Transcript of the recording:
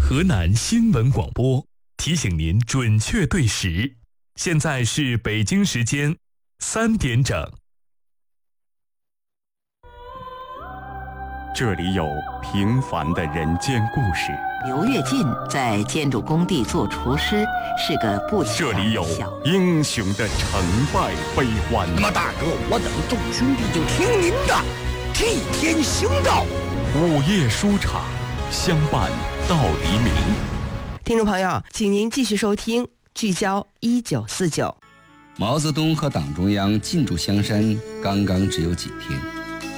河南新闻广播提醒您准确对时，现在是北京时间3点整。这里有平凡的人间故事。 刘跃进在建筑工地做厨师，是个不起眼的小这里有英雄的成败悲欢。 马大哥，我等众兄弟就听您的，替天行道。 午夜书场，相伴到黎明。 听众朋友，请您继续收听聚焦1949。 毛泽东和党中央进驻香山刚刚只有几天。